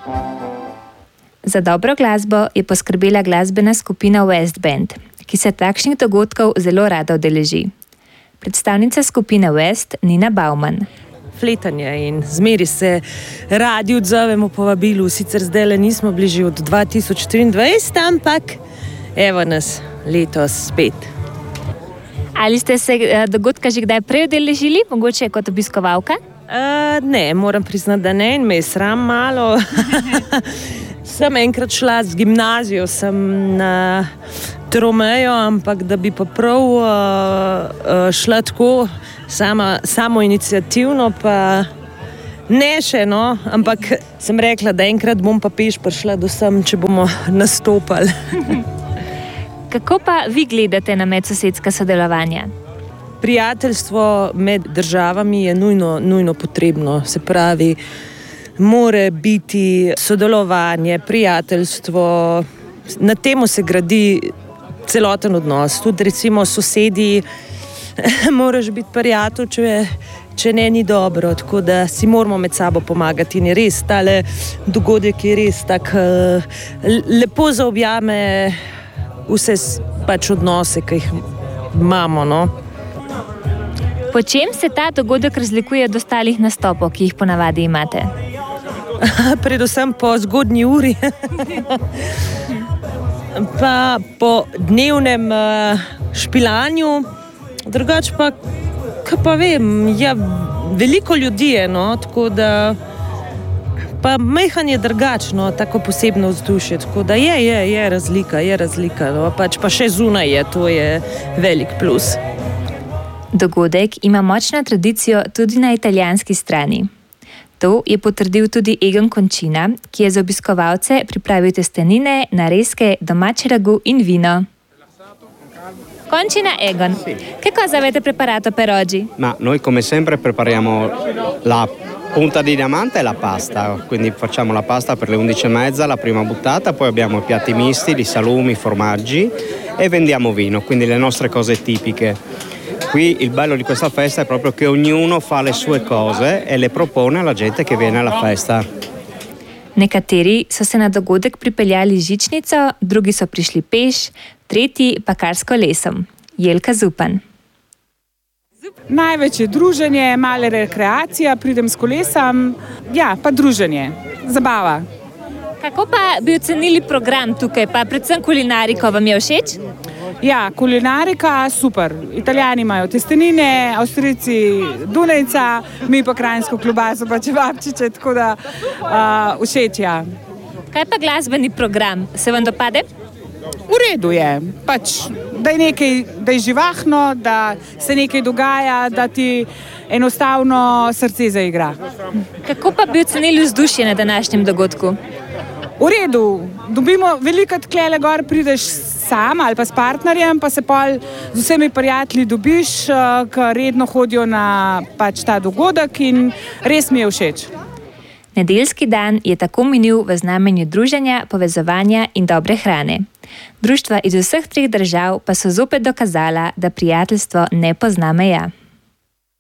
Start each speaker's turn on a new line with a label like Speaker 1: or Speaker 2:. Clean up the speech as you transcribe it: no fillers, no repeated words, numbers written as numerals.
Speaker 1: Za dobro glasbo je poskrbela glasbena skupina West Band, ki se takšnih dogodkov zelo rada udeleži. Predstavnica skupine West, Nina Bauman.
Speaker 2: Fletanje in zmeri se radi odzovemo povabilu, sicer zdaj nismo bližji od 2023, ampak evo nas letos spet.
Speaker 1: Ali ste se dogodka že kdaj prej udeležili, mogoče kot obiskovalka?
Speaker 2: Ne, moram priznati, da ne, in me je sram malo. Sem enkrat šla z gimnazijo, sem na Tromejo, ampak da bi pa prav šla tako samo iniciativno, pa ne še, no, ampak sem rekla, da enkrat bom pa peš prišla do sem, če bomo nastopali.
Speaker 1: Kako pa vi gledate na medsosedska sodelovanja?
Speaker 2: Prijateljstvo med državami je nujno potrebno, se pravi, more biti sodelovanje, prijateljstvo, na temu se gradi celoten odnos. Tudi recimo sosedi, moraš biti prijatelj, če ne ni dobro, tako da si moramo med sabo pomagati in je res, tale dogodek je res tak lepo zaobjame vse pač odnose, ki jih imamo, no.
Speaker 1: Po čem se ta dogodek razlikuje od ostalih nastopov, ki jih ponavadi imate?
Speaker 2: Predvsem po zgodnji uri. Pa po dnevnem špilanju, drugače pa, kaj pa vem, ja, veliko ljudi je, no, tako da pa majhan je drugačno, tako posebno vzdušje, tako da je razlika, no, pač pa še zunaj je, to je velik plus.
Speaker 1: Dogodek ima močno tradicijo tudi na italijanski strani. To je potrdil tudi Egon Končina, ki je za obiskovalce pripravil testenine, narezke, domače ragu in vino. Končina, Egon, che cosa avete preparato per oggi?
Speaker 3: Ma noi come sempre prepariamo la punta di diamante e la pasta, quindi facciamo la pasta per le 11:30, la prima buttata, poi abbiamo i piatti misti di salumi, formaggi e vendiamo vino, quindi le nostre cose tipiche. Qui il bello di questa festa è proprio che ognuno fa le sue cose e le propone alla gente che viene alla festa.
Speaker 1: Nekateri so se na dogodek pripeljali z žičnico, drugi so prišli peš, tretji pa kar s kolesom. Jelka Zupan.
Speaker 4: Največ je druženje, male rekreacija, pridem s kolesom, ja, pa druženje, zabava.
Speaker 1: Kako pa bi ocenili program tukaj, pa predvsem kulinariko, vam je všeč?
Speaker 4: Ja, kulinarika super. Italijani imajo testenine, Avstrijci dunajca, mi pa kranjsko klobaso pa čevapčiče, tako da všeč, ja.
Speaker 1: Kaj pa glasbeni program? Se vam dopade?
Speaker 4: V redu je. Pač, da je živahno, da se nekaj dogaja, da ti enostavno srce zaigra.
Speaker 1: Kako pa bi ocenili vzdušje na današnjem dogodku?
Speaker 4: V redu. Dobimo velikokrat tlele gor, prideš sam ali pa s partnerjem, pa se pol z vsemi prijatelji dobiš, ki redno hodijo na pač ta dogodek in res mi je všeč.
Speaker 1: Nedeljski dan je tako minil v znamenju druženja, povezovanja in dobre hrane. Društva iz vseh 3 držav pa so zopet dokazala, da prijateljstvo ne pozna meja.